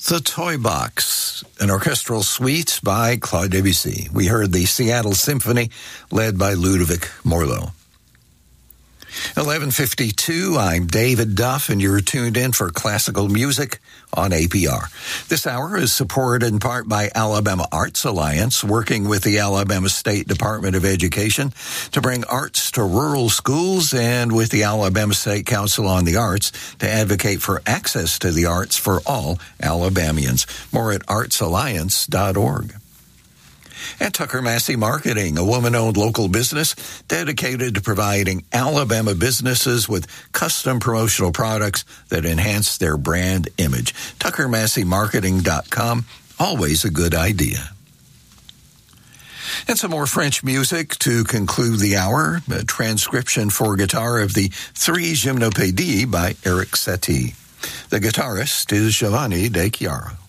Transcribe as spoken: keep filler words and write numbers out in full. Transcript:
The Toy Box, an orchestral suite by Claude Debussy. We heard the Seattle Symphony, led by Ludovic Morlot. eleven fifty-two, I'm David Duff, and you're tuned in for classical music on A P R. This hour is supported in part by Alabama Arts Alliance, working with the Alabama State Department of Education to bring arts to rural schools, and with the Alabama State Council on the Arts to advocate for access to the arts for all Alabamians. More at arts alliance dot org. And Tucker Massey Marketing, a woman-owned local business dedicated to providing Alabama businesses with custom promotional products that enhance their brand image. tucker massey marketing dot com, always a good idea. And some more French music to conclude the hour, a transcription for guitar of the Three Gymnopédies by Eric Satie. The guitarist is Giovanni De Chiaro.